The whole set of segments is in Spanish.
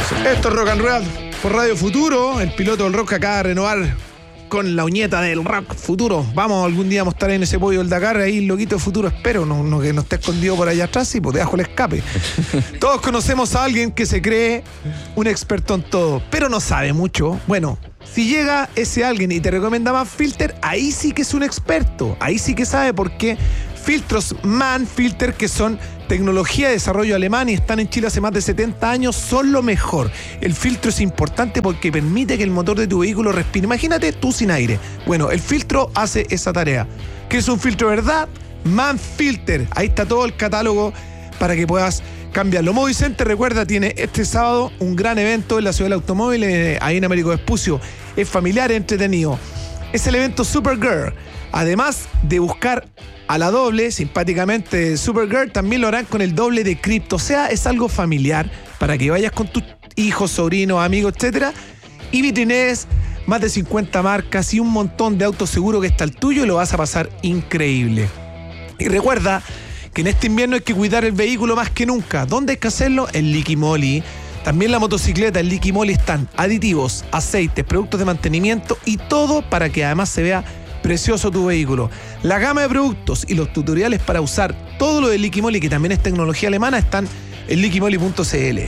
Esto es Rock and Roll por Radio Futuro. El piloto del rock acaba de renovar con la uñeta del rock futuro. Vamos, algún día vamos a estar en ese podio del Dakar, ahí loquito de futuro, espero, no que no esté escondido por allá atrás y pues debajo el escape. Todos conocemos a alguien que se cree un experto en todo, pero no sabe mucho. Bueno, si llega ese alguien y te recomienda Manfilter, ahí sí que es un experto, ahí sí que sabe, porque filtros Manfilter, que son tecnología de desarrollo alemán y están en Chile hace más de 70 años, son lo mejor. El filtro es importante porque permite que el motor de tu vehículo respire. Imagínate tú sin aire. Bueno, el filtro hace esa tarea. ¿Qué es un filtro de verdad? Manfilter. Ahí está todo el catálogo para que puedas cambiarlo. Movicenter, recuerda, tiene este sábado un gran evento en la ciudad del automóvil, ahí en Américo Vespucio. Es familiar, entretenido. Es el evento Supergirl. Además de buscar a la doble, simpáticamente, Supergirl, también lo harán con el doble de Crypto. O sea, es algo familiar para que vayas con tus hijos, sobrinos, amigos, etcétera. Y vitrines, más de 50 marcas y un montón de autos seguros que está el tuyo y lo vas a pasar increíble. Y recuerda que en este invierno hay que cuidar el vehículo más que nunca. ¿Dónde hay que hacerlo? En Liqui Moly. También la motocicleta, en Liqui Moly están aditivos, aceites, productos de mantenimiento y todo para que además se vea precioso tu vehículo. La gama de productos y los tutoriales para usar todo lo de Liqui Moly, que también es tecnología alemana, están en liquimoly.cl.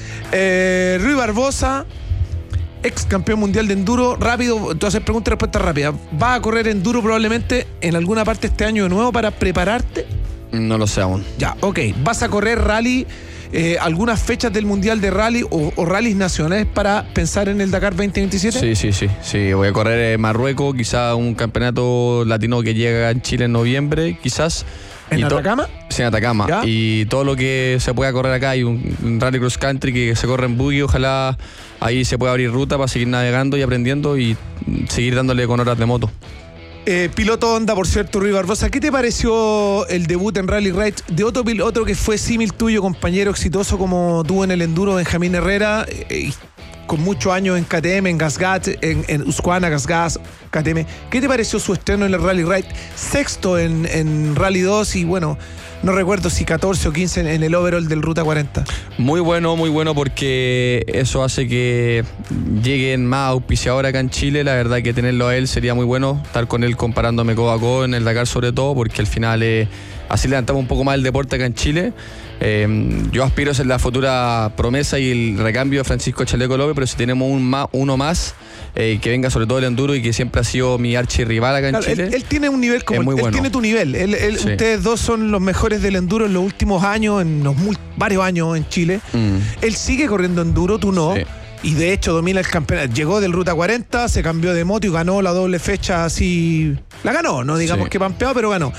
Rui Barbosa, ex campeón mundial de enduro. Rápido, entonces pregunta y respuesta rápida. ¿Vas a correr enduro probablemente en alguna parte este año de nuevo para prepararte? No lo sé aún. Ya, ok. ¿Vas a correr rally? ¿Algunas fechas del Mundial de Rally o rallies nacionales para pensar en el Dakar 2027? Sí, voy a correr en Marruecos, quizás un campeonato latino que llega en Chile en noviembre, quizás. ¿En Atacama? Sí, en Atacama. ¿Ya? Y todo lo que se pueda correr acá, hay un rally cross country que se corre en buggy, ojalá ahí se pueda abrir ruta para seguir navegando y aprendiendo y seguir dándole con horas de moto. Piloto Honda, por cierto, Rui Barbosa, ¿qué te pareció el debut en Rally Ride de otro piloto que fue símil tuyo, compañero exitoso como tú en el enduro, Benjamín Herrera, con muchos años en KTM, en GasGas, en Husqvarna, GasGas, KTM? ¿Qué te pareció su estreno en el Rally Ride? Sexto en Rally 2 y bueno, no recuerdo si 14 o 15 en el overall del Ruta 40. Muy bueno porque eso hace que lleguen más auspiciadores acá en Chile. La verdad que tenerlo a él sería muy bueno, estar con él comparándome codo a codo en el Dakar sobre todo, porque al final así levantamos un poco más el deporte acá en Chile. Yo aspiro a ser la futura promesa y el recambio de Francisco Chaleco López, pero si tenemos uno más, que venga sobre todo el enduro y que siempre ha sido mi archirrival acá en Chile. Él tiene un nivel como él tiene tu nivel. Sí. Ustedes dos son los mejores del enduro en los últimos años, varios años en Chile. Él sigue corriendo enduro, tú no. Sí. Y de hecho domina el campeonato. Llegó del Ruta 40, se cambió de moto y ganó la doble fecha así. La ganó, no digamos que pampeado, pero ganó.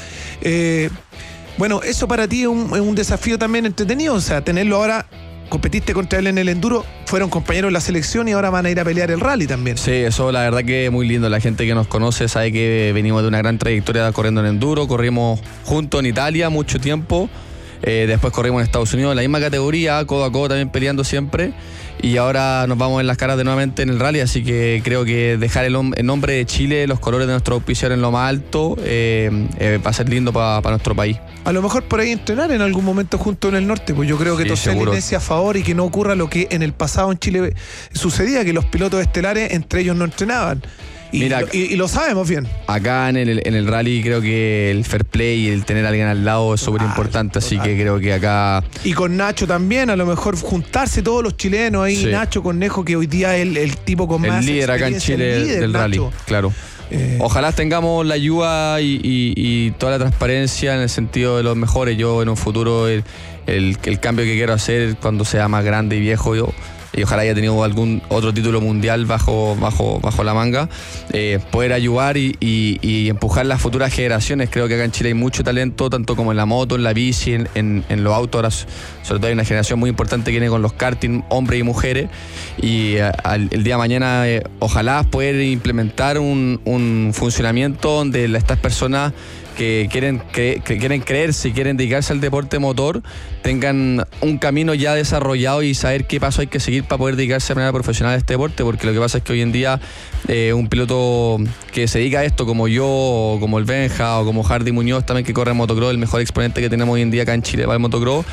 Bueno, eso para ti es un desafío también entretenido, o sea, tenerlo ahora. Competiste contra él en el enduro, fueron compañeros de la selección y ahora van a ir a pelear el rally también. Sí, eso la verdad que es muy lindo. La gente que nos conoce sabe que venimos de una gran trayectoria corriendo en enduro. Corrimos juntos en Italia mucho tiempo. Después corrimos en Estados Unidos en la misma categoría, codo a codo también peleando siempre. Y ahora nos vamos en las caras de nuevamente en el rally, así que creo que dejar el nombre de Chile, los colores de nuestro auspiciador en lo más alto, va a ser lindo para nuestro país. A lo mejor por ahí entrenar en algún momento junto en el norte, pues yo creo que Toselli a favor y que no ocurra lo que en el pasado en Chile sucedía, que los pilotos estelares entre ellos no entrenaban. Y lo sabemos bien. Acá en el rally creo que el fair play y el tener a alguien al lado es súper importante, así que creo que acá... Y con Nacho también, a lo mejor juntarse todos los chilenos ahí, Nacho Cornejo, que hoy día es el tipo con más líder acá en Chile del rally, claro. Ojalá tengamos la ayuda y toda la transparencia en el sentido de los mejores. Yo en un futuro el cambio que quiero hacer cuando sea más grande y viejo y ojalá haya tenido algún otro título mundial bajo la manga, poder ayudar y empujar las futuras generaciones. Creo que acá en Chile hay mucho talento, tanto como en la moto, en la bici, en los autos. Ahora, sobre todo hay una generación muy importante que viene con los karting, hombres y mujeres, y el día de mañana ojalá poder implementar un funcionamiento donde estas personas que quieren creerse y quieren dedicarse al deporte motor tengan un camino ya desarrollado y saber qué paso hay que seguir para poder dedicarse de manera profesional a este deporte, porque lo que pasa es que hoy en día un piloto que se dedica a esto como yo, o como el Benja, o como Hardy Muñoz también, que corre en motocross, el mejor exponente que tenemos hoy en día acá en Chile para el motocross,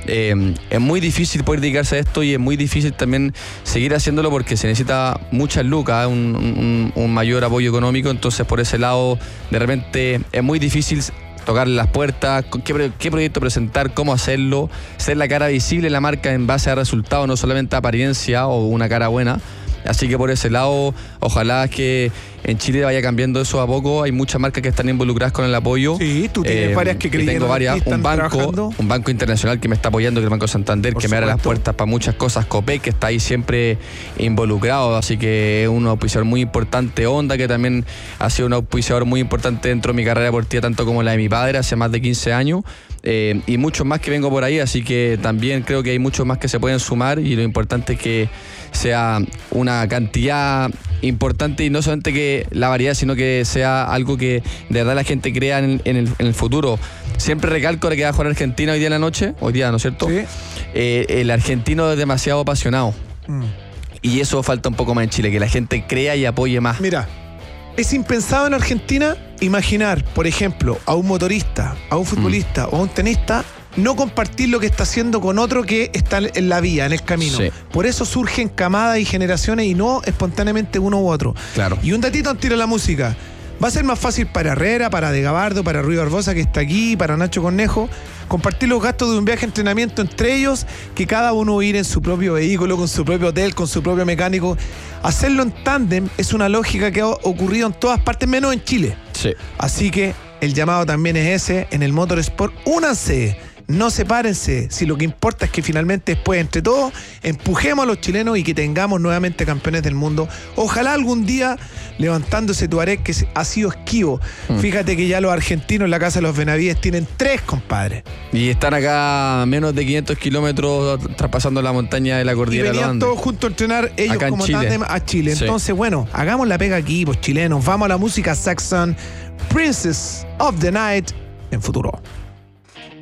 es muy difícil poder dedicarse a esto y es muy difícil también seguir haciéndolo porque se necesita muchas lucas, un mayor apoyo económico. Entonces por ese lado de repente es muy difícil tocar las puertas, qué proyecto presentar, cómo hacerlo, ser la cara visible de la marca en base a resultados, no solamente a apariencia o una cara buena. Así que por ese lado, ojalá que en Chile vaya cambiando eso a poco. Hay muchas marcas que están involucradas con el apoyo. Sí, tú tienes varias que creyeron. Tengo varias, un banco internacional que me está apoyando, que es el Banco Santander, que me abre las puertas para muchas cosas. Copec, que está ahí siempre involucrado, así que es un auspiciador muy importante. Honda, que también ha sido un auspiciador muy importante dentro de mi carrera deportiva, tanto como la de mi padre, hace más de 15 años. Y muchos más que vengo por ahí, así que también creo que hay muchos más que se pueden sumar y lo importante es que sea una cantidad importante y no solamente que la variedad, sino que sea algo que de verdad la gente crea en el futuro. Siempre recalco que va a jugar Argentina hoy día en la noche, hoy día, ¿no es cierto? Sí. El argentino es demasiado apasionado y eso falta un poco más en Chile, que la gente crea y apoye más. Mira, es impensado en Argentina imaginar, por ejemplo, a un motorista, a un futbolista o a un tenista no compartir lo que está haciendo con otro que está en la vía, en el camino. Sí. Por eso surgen camadas y generaciones y no espontáneamente uno u otro. Claro. Y un datito antes de la música. Va a ser más fácil para Herrera, para De Gabardo, para Rui Barbosa, que está aquí, para Nacho Cornejo, compartir los gastos de un viaje de entrenamiento entre ellos, que cada uno ir en su propio vehículo, con su propio hotel, con su propio mecánico. Hacerlo en tándem es una lógica que ha ocurrido en todas partes, menos en Chile. Sí. Así que el llamado también es ese, en el Motorsport, únanse. No sepárense, si lo que importa es que finalmente después entre todos empujemos a los chilenos y que tengamos nuevamente campeones del mundo. Ojalá algún día levantándose Tuareg, que ha sido esquivo. Fíjate que ya los argentinos en la casa de los Benavides tienen 3, compadre. Y están acá a menos de 500 kilómetros traspasando la montaña de la cordillera. Y venían todos juntos a entrenar ellos acá como tándem a Chile. Sí. Entonces, bueno, hagamos la pega aquí, pues chilenos. Vamos a la música Saxon, Princess of the Night, en Futuro.